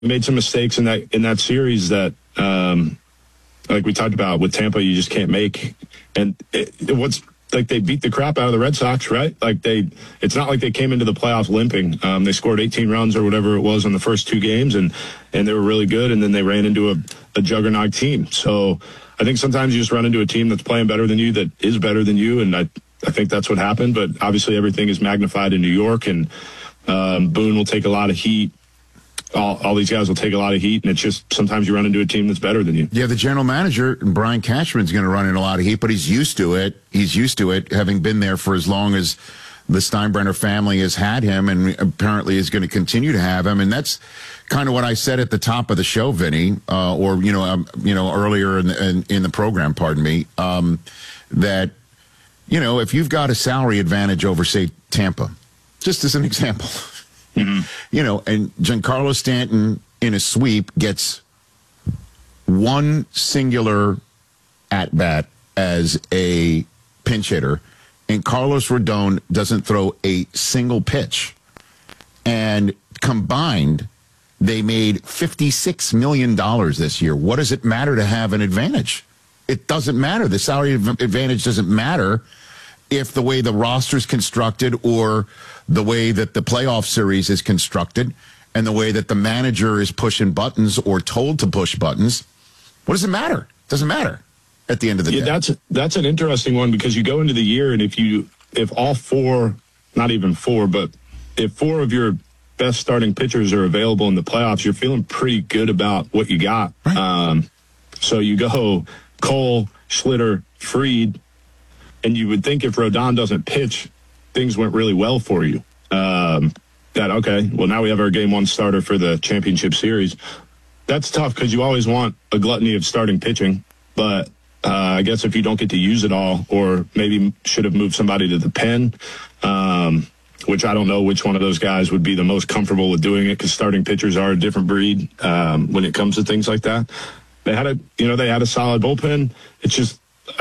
made some mistakes in that series that, like we talked about with Tampa, you just can't make. And they beat the crap out of the Red Sox, right? It's not like they came into the playoffs limping. They scored 18 runs or whatever it was in the first 2 games, and they were really good. And then they ran into a juggernaut team. So I think sometimes you just run into a team that's playing better than you, that is better than you, and I think that's what happened. But obviously everything is magnified in New York, and Boone will take a lot of heat. All these guys will take a lot of heat, and it's just sometimes you run into a team that's better than you. Yeah, the general manager, Brian Cashman's going to run in a lot of heat, but he's used to it. He's used to it, having been there for as long as the Steinbrenner family has had him, and apparently is going to continue to have him. And that's kind of what I said at the top of the show, Vinny, or earlier in the program. Pardon me. That if you've got a salary advantage over, say, Tampa, just as an example. Mm-hmm. And Giancarlo Stanton in a sweep gets one singular at-bat as a pinch hitter, and Carlos Rodon doesn't throw a single pitch. And combined, they made $56 million this year. What does it matter to have an advantage? It doesn't matter. The salary advantage doesn't matter if the way the roster is constructed, or the way that the playoff series is constructed, and the way that the manager is pushing buttons or told to push buttons. What does it matter? It doesn't matter at the end of the day. That's an interesting one, because you go into the year, and if all 4, not even 4, but if 4 of your best starting pitchers are available in the playoffs, you're feeling pretty good about what you got. Right. So you go Cole, Schlitter, Fried, and you would think if Rodon doesn't pitch, things went really well for you. Now we have our game 1 starter for the championship series. That's tough, because you always want a gluttony of starting pitching. But I guess if you don't get to use it all, or maybe should have moved somebody to the pen, which I don't know which one of those guys would be the most comfortable with doing it, because starting pitchers are a different breed when it comes to things like that. They had a solid bullpen. It's just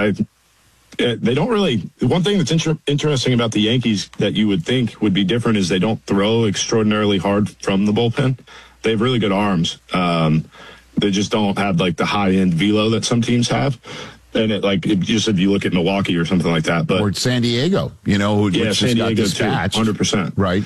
they don't really. One thing that's interesting about the Yankees that you would think would be different is they don't throw extraordinarily hard from the bullpen. They have really good arms. They just don't have the high end velo that some teams have. And if you look at Milwaukee or something like that, but or San Diego, which San Diego got dispatched, 100%, right?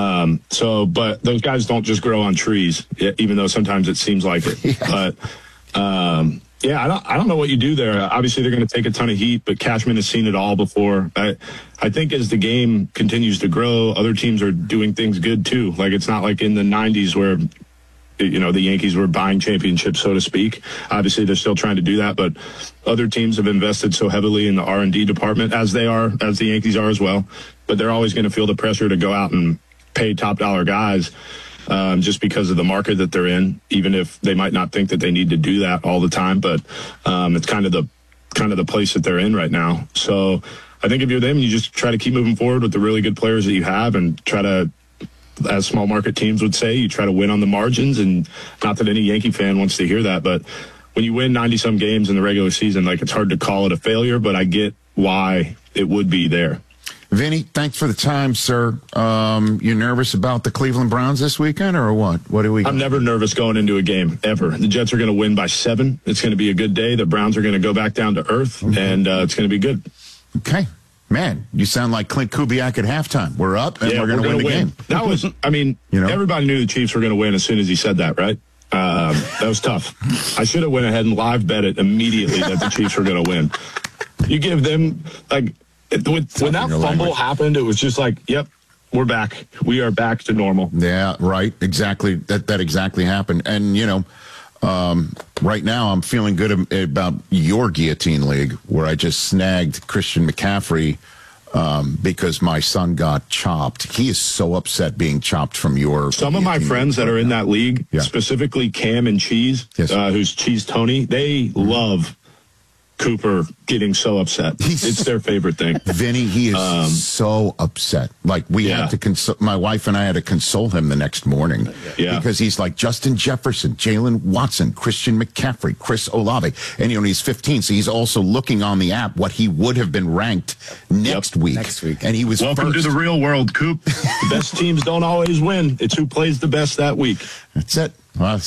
But those guys don't just grow on trees, even though sometimes it seems like it. Yeah. But I don't know what you do there. Obviously, they're going to take a ton of heat, but Cashman has seen it all before. I think as the game continues to grow, other teams are doing things good too. It's not like in the 90s where the Yankees were buying championships, so to speak. Obviously, they're still trying to do that, but other teams have invested so heavily in the R&D department, as the Yankees are as well. But they're always going to feel the pressure to go out and pay top dollar guys. Just because of the market that they're in, even if they might not think that they need to do that all the time, but it's kind of the place that they're in right now. So I think if you're them, you just try to keep moving forward with the really good players that you have, and try to, as small market teams would say, you try to win on the margins. And not that any Yankee fan wants to hear that, but when you win 90-some games in the regular season, it's hard to call it a failure, but I get why it would be there. Vinny, thanks for the time, sir. You nervous about the Cleveland Browns this weekend, or what? What do we? I'm never nervous going into a game, ever. The Jets are going to win by 7. It's going to be a good day. The Browns are going to go back down to earth, and it's going to be good. Okay. Man, you sound like Clint Kubiak at halftime. We're up, and we're going to win the game. That was, everybody knew the Chiefs were going to win as soon as he said that, right? That was tough. I should have went ahead and live bet it immediately that the Chiefs were going to win. You give them, when that fumble happened, it was just yep, we're back. We are back to normal. Yeah, right. Exactly. That exactly happened. And, right now I'm feeling good about your guillotine league, where I just snagged Christian McCaffrey because my son got chopped. He is so upset being chopped from your. Some of my friends that are in that league, specifically Cam and Cheese, who's Cheese Tony, they love Cooper getting so upset. It's their favorite thing. Vinny, he is so upset. Like, we had to my wife and I had to console him the next morning. Yeah. Because he's like Justin Jefferson, Jalen Watson, Christian McCaffrey, Chris Olave. And, he's 15, so he's also looking on the app what he would have been ranked next week. Next week. And he was Welcome first. to the real world, Coop. The best teams don't always win. It's who plays the best that week. That's it. Well,